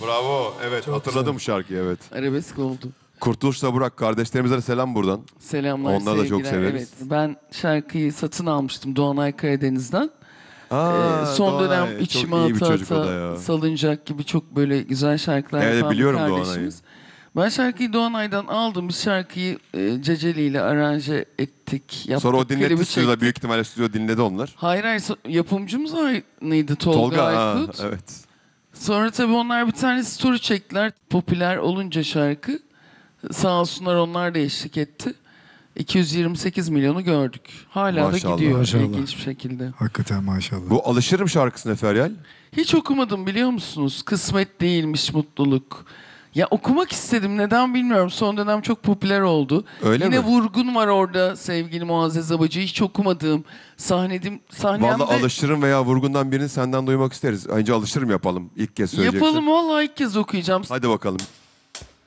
Bravo. Evet, Çok hatırladım güzel. şarkıyı, evet. Arabesk oldu. Kurtuluş'la Burak kardeşlerimize de selam buradan. Selamlar, Onları da çok sevgiler. severiz. Evet, ben şarkıyı satın almıştım Doğanay Karadeniz'den. Son dönem Doğanay, içime çok iyi bir ata çocuk o da ata ya. Salıncak gibi çok böyle güzel şarkılar Evet, yapan bir biliyorum kardeşimiz. Ben şarkıyı Doğanay'dan aldım. Biz şarkıyı Ceceli ile aranje ettik, yaptık. Sonra o dinletti klibi stüdyoda, çektik. büyük ihtimalle stüdyo dinledi onlar. Hayır, yapımcımız aynıydı, Tolga Aykut. Evet. Sonra tabii onlar bir tane story çektiler. Popüler olunca şarkı. Sağ olsunlar, onlar da eşlik etti. 228 milyonu gördük. Hala Maşallah. da gidiyor Maşallah. ilginç bir şekilde. Hakikaten maşallah. Bu Alışırım şarkısı ne Feryal? Hiç okumadım biliyor musunuz? Kısmet değilmiş mutluluk. Ya okumak istedim, neden bilmiyorum. Son dönem çok popüler oldu. Öyle Yine mi? Vurgun var orada, sevgili Muazzez Abacı. Hiç okumadığım sahnemde. Vallahi Alışırım veya Vurgun'dan birini senden duymak isteriz. Önce Alışırım yapalım. İlk kez söyleyeceksin. Yapalım, vallahi ilk kez okuyacağım. Hadi bakalım.